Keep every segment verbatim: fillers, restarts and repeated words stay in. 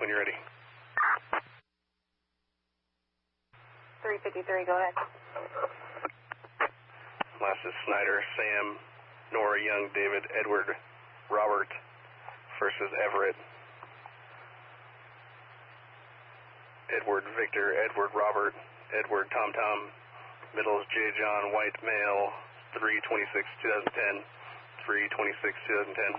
when you're ready. three fifty-three, go ahead. Last is Snyder, Sam, Nora, Young, David, Edward, Robert versus Everett. Edward, Victor, Edward, Robert, Edward, Tom Tom. Middle is J. John, White, male, three twenty-six twenty ten. three twenty-six twenty ten.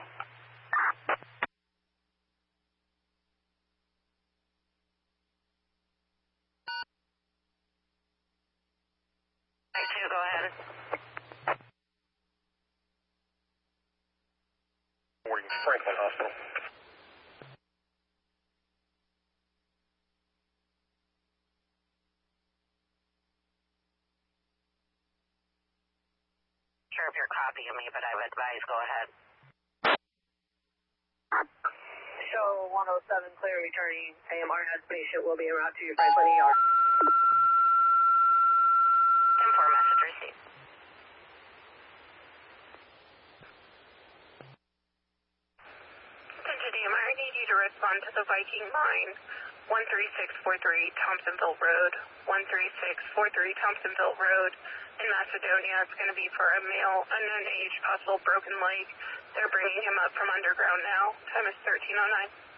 Two, go ahead. Morning, Franklin Hospital. Sure if you're copying me, but I would advise go ahead. Show one oh seven, clear returning. A M R has patient will be en route to your Franklin E R. ten four, message received. Attention D M R, I need you to respond to the Viking line. one three six four three Thompsonville Road. one three six four three Thompsonville Road. In Macedonia, it's going to be for a male, unknown age, possible broken leg. They're bringing him up from underground now. Time is thirteen oh nine.